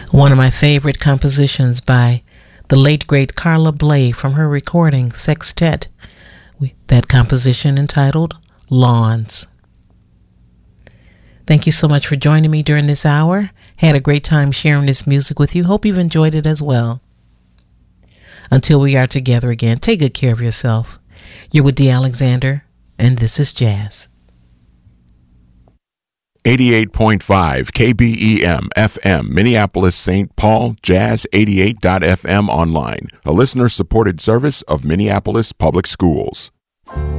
One of my favorite compositions by the late great Carla Bley from her recording Sextet, that composition entitled Lawns. Thank you so much for joining me during this hour. Had a great time sharing this music with you. Hope you've enjoyed it as well. Until we are together again, take good care of yourself. You're with Dee Alexander, and this is Jazz. 88.5 KBEM FM, Minneapolis, St. Paul, Jazz88.fm online, a listener-supported service of Minneapolis Public Schools.